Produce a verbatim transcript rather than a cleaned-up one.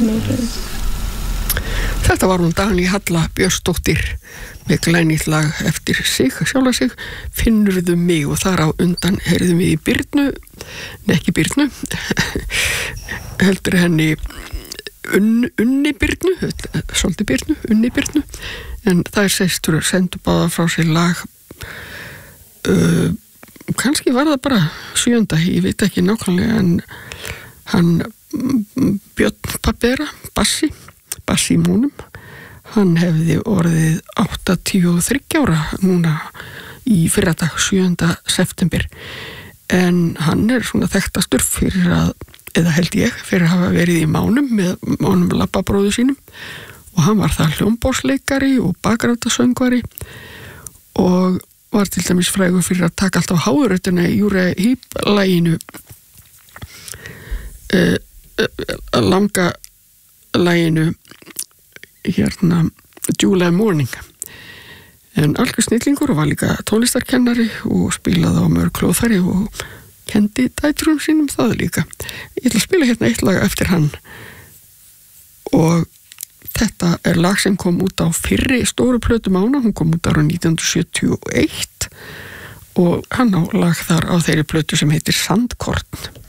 meira. Þetta var hún Dagný Halla Björnsdóttir með glænýtt lag eftir sig, sjálfa sig, Finnurðu mig, og þar á undan heyrðum við í Birnu, nei ekki Birnu, heldur henni un, Unni Birnu, svolítið Birnu, Unni Birnu, en það er sestur að sendu báða frá sér lag, uh, kannski var það bara sjönda, ég veit ekki nákvæmlega, en hann Björn Papera, bassi, bassi í múnum, hann hefði orðið áttatíu og þriggja ára núna í fyrradag sjöunda september, en hann er svona þekktastur fyrir að, eða held ég, fyrir að hafa verið í Mánum með Mánum labbabróðu sínum, og hann var það hljómborðsleikari og bakrætasöngvari og var til dæmis frægur fyrir að taka alltaf háurötuna í Júre Híp-læginu uh, uh, langa læginu hérna July Morning, en algjör snillingur og var líka tónlistarkennari og spilaði á mörg hljóðfæri og kendi dætrum sínum það líka. Ég ætla að spila hérna eitt lag eftir hann, og þetta er lag sem kom út á fyrri stóru plötu Mána, hún kom út ára nítján hundruð sjötíu og eitt og hann á lag þar á þeirri plötu sem heitir Sandkorn.